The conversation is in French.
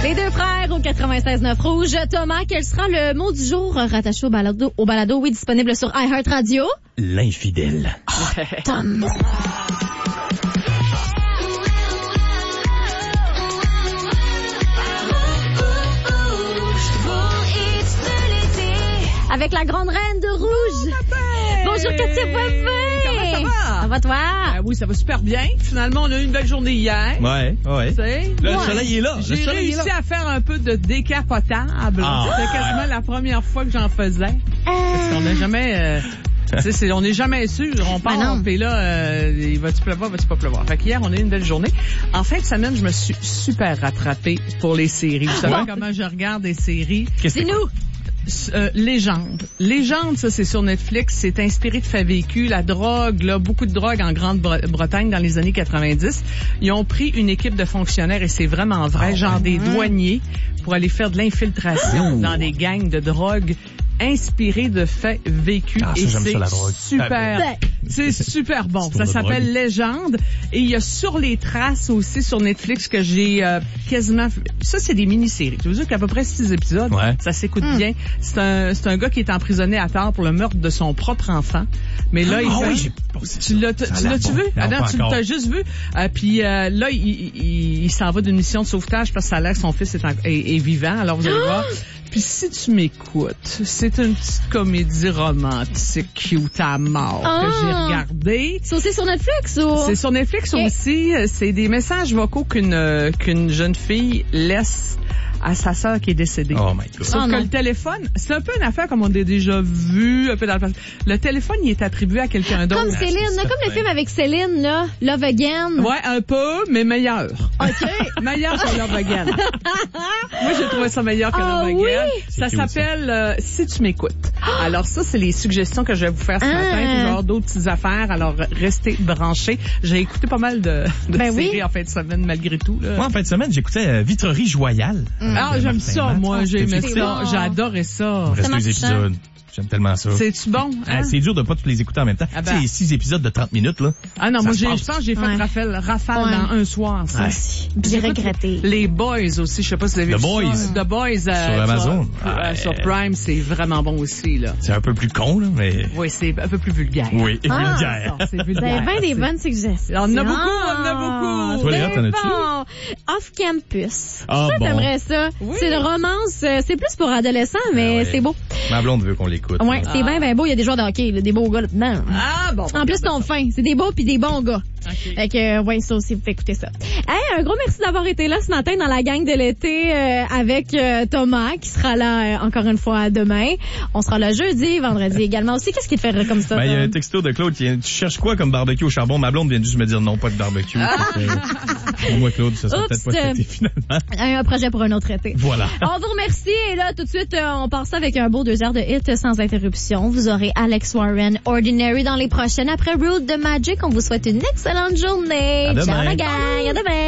Les deux frères au 96.9 Rouge. Thomas, quel sera le mot du jour rattaché au balado, oui, disponible sur iHeartRadio? L'infidèle. Tom. Avec la grande reine de Rouge. Bonjour Katia Poivin. Comment ça va? Ça va toi? Oui, ça va super bien. Finalement, on a eu une belle journée hier. Ouais. Le Ouais. soleil est là. J'ai réussi à faire un peu de décapotable. C'était quasiment la première fois que j'en faisais. Parce qu'on n'a jamais... on n'est jamais sûr. On part, puis là, va-tu pleuvoir, va-tu pas pleuvoir? Fait qu'hier, on a eu une belle journée. En fin de semaine, je me suis super rattrapée pour les séries. Vous savez comment je regarde des séries? C'est nous. Légende, ça c'est sur Netflix, c'est inspiré de faits vécus, la drogue, là, beaucoup de drogue en Grande-Bretagne dans les années 90. Ils ont pris une équipe de fonctionnaires et c'est vraiment vrai, des douaniers pour aller faire de l'infiltration dans des gangs de drogue inspiré de faits vécus et c'est c'est super bon. Ça s'appelle Légende et il y a Sur les traces aussi sur Netflix que j'ai quasiment... Ça, c'est des mini-séries. Tu veux dire qu'à peu près 6 épisodes, ça s'écoute bien. C'est un gars qui est emprisonné à tort pour le meurtre de son propre enfant. Mais là, tu l'as-tu vu? Tu l'as juste vu. Puis là, il s'en va d'une mission de sauvetage parce que ça a l'air que son fils est vivant. Alors, vous allez voir. Puis si tu m'écoutes, c'est une petite comédie romantique cute à mort que j'ai regardée. C'est aussi sur Netflix ou? C'est sur Netflix aussi. C'est des messages vocaux qu'une jeune fille laisse à sa sœur qui est décédée. Oh my God. Sauf que le téléphone, c'est un peu une affaire comme on a déjà vu un peu dans le passé. Le téléphone, il est attribué à quelqu'un d'autre. Comme Céline, comme le film avec Céline, là, Love Again. Ouais, un peu, mais meilleur. OK. Meilleur que Love Again. Moi, j'ai trouvé ça meilleur que Love Again. Oui? Ça s'appelle Si tu m'écoutes. Alors ça, c'est les suggestions que je vais vous faire ce matin. Puis je vais avoir d'autres petites affaires. Alors, restez branchés. J'ai écouté pas mal de séries en fin de semaine, malgré tout. Là. Moi, en fin de semaine, j'écoutais Vitrerie Royale. J'aime ça, moi. J'aimais ça. J'ai adoré ça. Il reste 2 épisodes. J'aime tellement ça. C'est-tu bon? Hein? C'est dur de pas tous les écouter en même temps. Tu sais, 6 épisodes de 30 minutes, là. Ah non, moi, je pense que j'ai fait rafale dans un soir. Ça. J'ai regretté. Les Boys aussi, je sais pas si vous avez vu ça. The Boys. Sur Amazon. Sur Prime, c'est vraiment bon aussi, là. C'est un peu plus con, là, mais... Oui, c'est un peu plus vulgaire. Oui, vulgaire. C'est vulgaire. Vous avez bien des bonnes suggestions. On en a beaucoup. Toi, Léa, t'en as-tu? Off-campus. Ah, bon. T'aimerais ça. Oui. C'est une romance, c'est plus pour adolescents, mais c'est beau. Ma blonde veut qu'on l'écoute. Ouais, c'est bien beau. Il y a des joueurs de hockey, là, des beaux gars là-dedans. Ah, bon. En plus, ton fin. C'est des beaux puis des bons gars. Okay. Fait que, ça aussi, vous pouvez écouter ça. Hey, un gros merci d'avoir été là ce matin dans la gang de l'été avec Thomas, qui sera là encore une fois demain. On sera là jeudi, vendredi également aussi. Qu'est-ce qui te fait rire comme ça? Il y a un texto de Claude qui dit, tu cherches quoi comme barbecue au charbon? Ma blonde vient juste me dire non, pas de barbecue. Moi, Claude, ça sera peut-être pas traité finalement. Un projet pour un autre été. Voilà. On vous remercie et là, tout de suite, on part ça avec un beau 2 heures de hit sans interruption. Vous aurez Alex Warren, Ordinary dans les prochaines. Après Rude de Magic, on vous souhaite une excellente journée. À demain. Ciao la gang, à demain.